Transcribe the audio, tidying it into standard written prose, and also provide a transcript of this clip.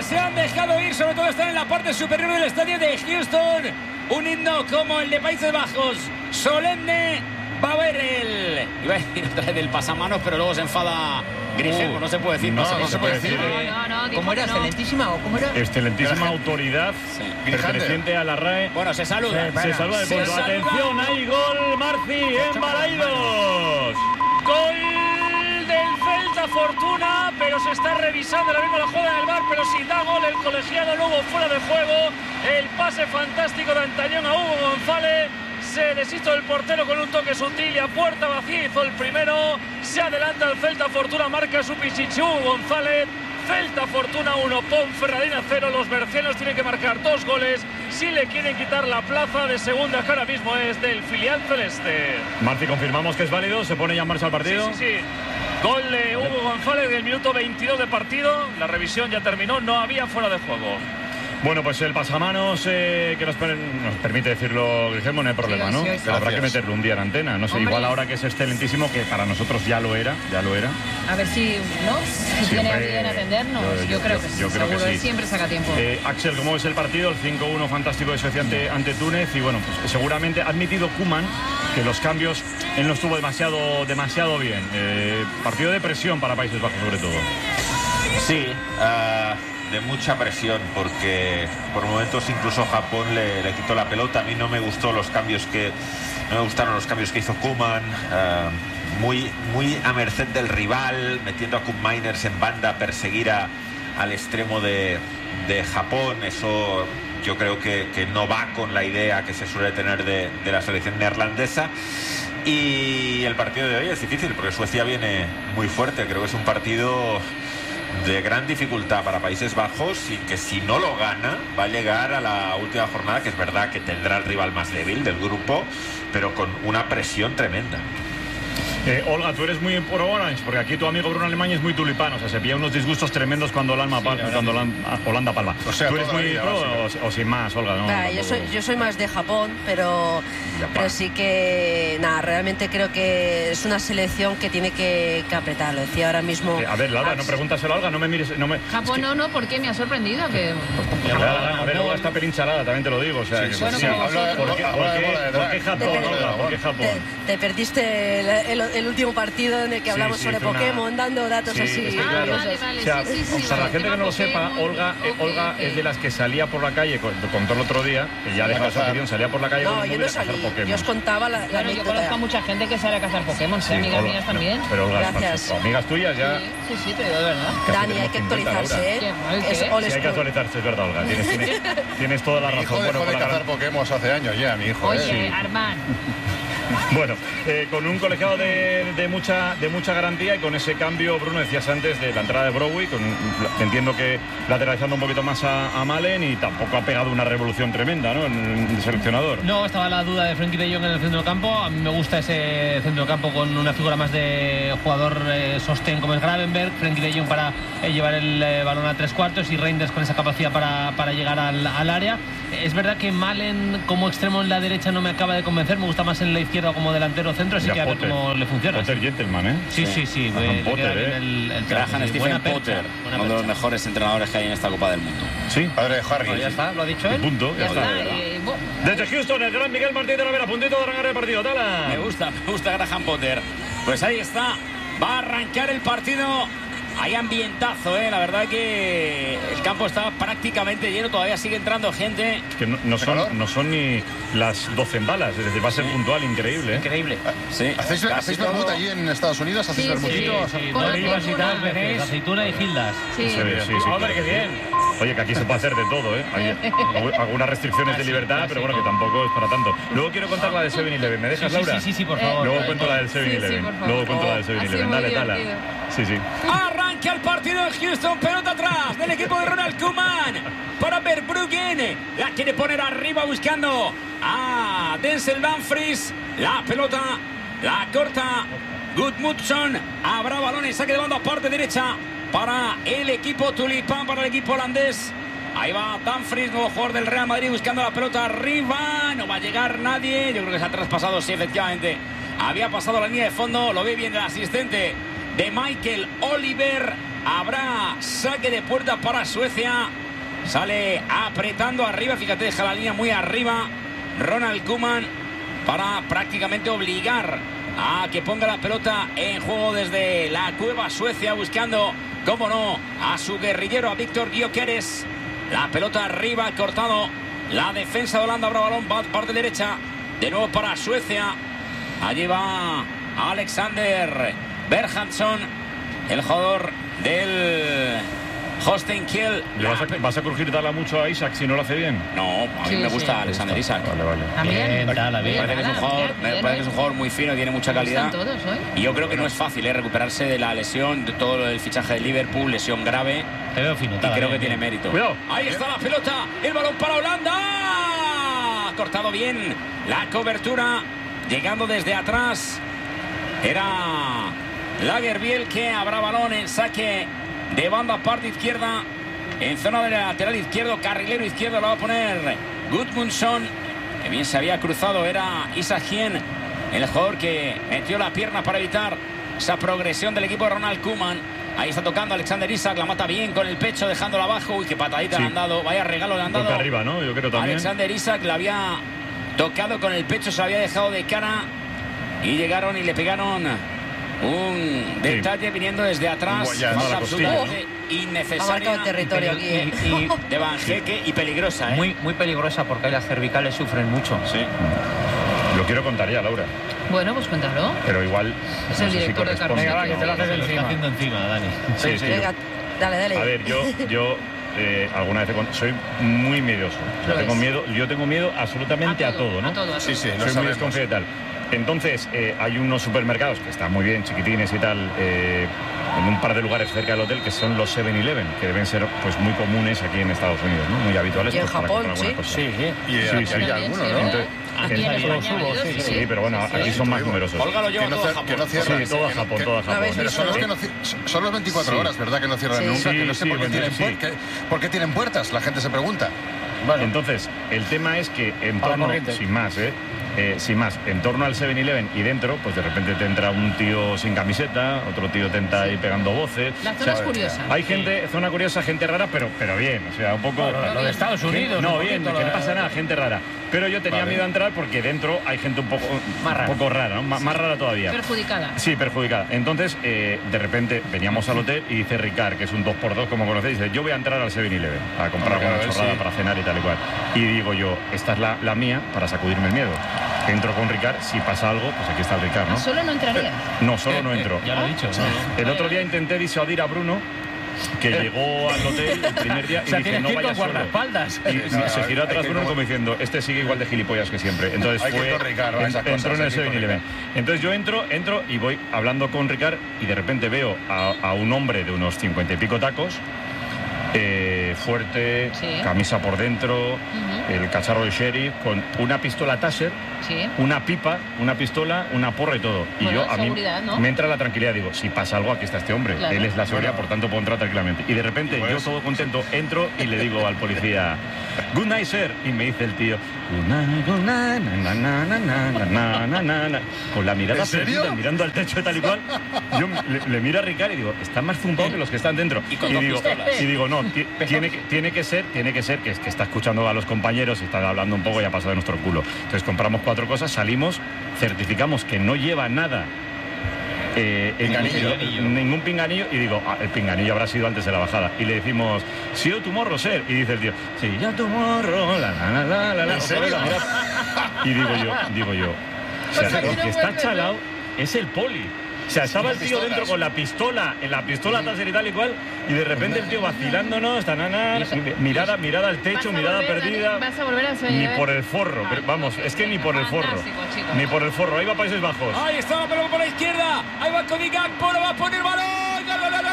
se han dejado ir, sobre todo están en la parte superior del estadio de Houston. Un himno como el de Países Bajos, solemne. Va a ver iba a decir otra vez del pasamanos, pero luego se enfada Grigemo, no se puede decir. No se puede decir. No, ¿Cómo era? ¿Excelentísima o cómo era? Excelentísima autoridad perteneciente a la RAE. Bueno, se saluda. Se saluda de punto. Atención, hay gol, Marci, en Balaidos. Gol del Celta, Fortuna, pero se está revisando ahora mismo la jugada del VAR, pero si da gol el colegiado Lugo fuera de juego. El pase fantástico de Antañón a Hugo González. Se deshizo el portero con un toque sutil y a puerta vacía hizo el primero. Se adelanta el Celta, Fortuna marca su Pichichi Hugo González. Celta, Fortuna 1, Ponferradina 0. Los bercianos tienen que marcar 2 goles si le quieren quitar la plaza de segunda, que ahora mismo es del filial celeste. Marci, confirmamos que es válido, se pone ya en marcha el partido. Sí. Gol de Hugo González del minuto 22 de partido. La revisión ya terminó, no había fuera de juego. Bueno, pues el pasamanos que nos permite decirlo, Grigemo, no hay problema, ¿no? Pero habrá que meterlo un día en antena. No sé, Hombre, igual ahora que es excelentísimo, que para nosotros ya lo era. A ver si, ¿no? Si tiene alguien a atendernos. Yo creo que sí. Yo creo que sí. Siempre saca tiempo. Axel, ¿cómo ves el partido? El 5-1 fantástico de Suecia ante Túnez. Y bueno, pues seguramente ha admitido Koeman que los cambios él no estuvo demasiado bien. Partido de presión para Países Bajos, sobre todo. Sí, de mucha presión, porque por momentos incluso Japón le quitó la pelota. A mí no me gustaron los cambios que hizo Koeman, muy a merced del rival, metiendo a Koop Miners en banda a perseguir al extremo de Japón. Eso yo creo que no va con la idea que se suele tener de la selección neerlandesa. Y el partido de hoy es difícil porque Suecia viene muy fuerte. Creo que es un partido de gran dificultad para Países Bajos y que si no lo gana va a llegar a la última jornada, que es verdad que tendrá el rival más débil del grupo, pero con una presión tremenda. Olga, tú eres muy pro Orange, porque aquí tu amigo Bruno Alemán es muy tulipano, o sea, se pilla unos disgustos tremendos cuando Holanda palma. O sea, ¿tú eres muy pro o sin más, Olga? No, yo soy más de Japón, pero sí que realmente creo que es una selección que tiene que apretar. Lo decía ahora mismo. A ver, Laura, no pregúntaselo a Olga, no me mires. Japón no, ¿por qué? Me ha sorprendido que. A ver, Olga está pelincharada, también te lo digo. O sea, ¿por qué Japón, Olga? ¿Por qué Japón? Te perdiste el último partido en el que hablamos sobre Pokémon, dando datos así. Vale. O sea, la gente que no lo sepa, Olga es de las que salía por la calle, contó el otro día, que ya dejó su afición, salía por la calle con un móvil a cazar Pokémon. Yo os contaba la anécdota. Yo conozco a mucha gente que sale a cazar Pokémon, amigas mías también. Pero Olga, gracias. Amigas tuyas ya. Sí, te digo de verdad. Dani, hay que actualizarse, ¿eh? Sí, hay que actualizarse, es verdad, Olga. Tienes toda la razón. Mi hijo dejó de cazar Pokémon hace años ya, mi hijo. Oye, Armán. Bueno, con un colegiado de mucha garantía y con ese cambio, Bruno, decías antes, de la entrada de Browy, entiendo que lateralizando un poquito más a Malen, y tampoco ha pegado una revolución tremenda, ¿no?, en el seleccionador. No, estaba la duda de Frenkie de Jong en el centro del campo. A mí me gusta ese centro del campo con una figura más de jugador sostén como es Gravenberg, Frenkie de Jong para llevar el balón a 3/4 y Reinders con esa capacidad para llegar al área. Es verdad que Malen como extremo en la derecha no me acaba de convencer, me gusta más en la izquierda como delantero centro, así que a ver cómo le funciona. Potter gentleman, ¿eh? Sí. Graham Stephen Potter, uno de los mejores entrenadores que hay en esta Copa del Mundo. Sí, padre de Harry. Ya está, lo ha dicho él. Punto, ya está. Desde Houston, el gran Miguel Martín de la Vera, puntito de arrancar el partido. Tala. Me gusta Graham Potter. Pues ahí está, va a arrancar el partido. Hay ambientazo, la verdad que el campo está prácticamente lleno, todavía sigue entrando gente. Es que no son ni las 12 en balas, es decir, va a ser puntual, increíble. Increíble. Sí. ¿Hacéis vermut allí en Estados Unidos? ¿Hacéis vermutito? Sí, olivas y tal, veces, aceituna y gildas. Sí. Hombre, qué bien. Oye, que aquí se puede hacer de todo, Hay algunas restricciones de libertad, pero bueno, que tampoco es para tanto. Luego quiero contar la del 7-Eleven. ¿Me dejas, Laura? Sí, por favor. Luego cuento la del 7-Eleven. Dale, Tala. Sí. Arranca el partido en Houston, pelota atrás del equipo de Ronald Koeman para Verbruggen. La quiere poner arriba buscando a Denzel Dumfries. La pelota la corta Gudmundsson. Habrá balones, saque de banda a parte derecha para el equipo tulipán, para el equipo holandés. Ahí va Dumfries, nuevo jugador del Real Madrid, buscando la pelota arriba. No va a llegar nadie. Yo creo que se ha traspasado, sí, efectivamente. Había pasado la línea de fondo, lo ve bien el asistente de Michael Oliver. Habrá saque de puerta para Suecia. Sale apretando arriba, fíjate, deja la línea muy arriba Ronald Koeman para prácticamente obligar a que ponga la pelota en juego desde la cueva Suecia, buscando, cómo no, a su guerrillero, a Víctor Gyökeres. La pelota arriba, cortado la defensa de Holanda, habrá balón, parte derecha, de nuevo para Suecia. Allí va Alexander Berhandsson, el jugador del Holstein Kiel. ¿Vas a crujir darla mucho a Isak si no lo hace bien? No, a mí me gusta Alexander Isak. Vale. También. Me parece que es un jugador muy fino, tiene mucha calidad. Todos, y yo creo que no es fácil recuperarse de la lesión, de todo el fichaje de Liverpool, lesión grave. Te veo fino. Y creo que tiene mérito. Cuidado. Ahí está la pelota, el balón para Holanda. Ha cortado bien la cobertura, llegando desde atrás. Era Lagerbielke, que habrá balón en saque de banda, parte izquierda, en zona de lateral izquierdo, carrilero izquierdo, lo va a poner Gudmundsson, que bien se había cruzado, era Isak Hien, el jugador que metió la pierna para evitar esa progresión del equipo de Ronald Koeman. Ahí está tocando Alexander Isak, la mata bien con el pecho, dejándola abajo. Uy, qué patadita le han dado, vaya regalo le han dado. Toca arriba, ¿no? Yo creo también. Alexander Isak la había tocado con el pecho, se la había dejado de cara y llegaron y le pegaron un detalle viniendo desde atrás, más absolutamente innecesaria. Ha marcado territorio aquí. Y de Banjeque y peligrosa, Muy peligrosa, porque ahí las cervicales sufren mucho. Sí. Lo quiero contar ya, Laura. Bueno, pues cuéntalo. Pero igual. Es el director de Carlos. Venga, va, que te lo haces encima, Dani. Sí. Venga, dale. A ver, yo alguna vez soy muy miedoso. Yo tengo miedo absolutamente a todo, ¿no? A todo. Sí, lo soy muy desconfiado y tal. Entonces, hay unos supermercados que están muy bien, chiquitines y tal, en un par de lugares cerca del hotel, que son los 7-Eleven, que deben ser pues muy comunes aquí en Estados Unidos, ¿no? Muy habituales. Y en pues, para Japón, comprar alguna cosa. Y aquí hay algunos, ¿no? Entonces, Aquí en España, sí, pero bueno, aquí son más numerosos. Olga lo lleva todo a Japón. Que no cierran. Sí, todo a Japón, todo a Japón. Pero son los que no son los 24 horas, ¿verdad? Que no cierran nunca. Que no sé por qué tienen puertas, la gente se pregunta. Vale. Entonces, el tema es que en torno, sin más, en torno al 7-Eleven y dentro, pues de repente te entra un tío sin camiseta, otro tío te entra ahí pegando voces. La zona es curiosa. Hay gente, zona curiosa, gente rara, pero bien, o sea, un poco... Lo de Estados Unidos. No, bien, que no pasa nada, gente rara. Pero yo tenía miedo a entrar porque dentro hay gente un poco rara, ¿no? Más rara todavía. Perjudicada. Sí, perjudicada. Entonces, de repente veníamos al hotel y dice Ricard, que es un 2x2, como conocéis, dice, yo voy a entrar al 7-Eleven a comprar una chorrada para cenar y tal y cual. Y digo yo, esta es la mía para sacudirme el miedo. Entro con Ricard, si pasa algo, pues aquí está el Ricard, ¿no? ¿Solo no entraría? No, solo no entro. Ya lo he dicho. El otro día intenté disuadir a Bruno, que llegó al hotel el primer día y dije, no vayas solo. Y se giró atrás Bruno como diciendo, este sigue igual de gilipollas que siempre. Entonces entró en el 7-Eleven. Entonces yo entro y voy hablando con Ricard y de repente veo a un hombre de unos 50 y pico tacos, fuerte, camisa por dentro, el cacharro de sheriff, con una pistola Taser, una pipa, una pistola, una porra y todo. Y bueno, yo, a mí me entra la tranquilidad, digo, si pasa algo, aquí está este hombre. Claro. Él es la seguridad, por tanto puedo entrar tranquilamente. Y de repente, yo todo contento, entro y le digo al policía, good night, sir. Y me dice el tío, good night, con la mirada perdida, mirando al techo tal y cual. Yo le miro a Ricard y digo, está más zumbado que los que están dentro. Y digo, no, tiene que ser que está escuchando a los compañeros y está hablando un poco y ha pasado de nuestro culo. Entonces compramos 4 cosas, salimos, certificamos que no lleva nada, ningún pinganillo, y digo, el pinganillo habrá sido antes de la bajada. Y le decimos, see you tomorrow, sir. Y dice el tío, sí, ya tomorrow, la. ¿En serio? Y digo yo, o sea, el que está chalado es el poli. O sea, estaba el tío dentro con la pistola, en la pistola Taser y tal y cual, y de repente el tío vacilándonos, mirada al techo, mirada perdida. Vas a volver a ni por el forro, pero vamos, es que ni por el forro. Ni por el forro, ahí va Países Bajos. Ahí está la pelota por la izquierda, ahí va Cody Gakpo, lo va a poner balón.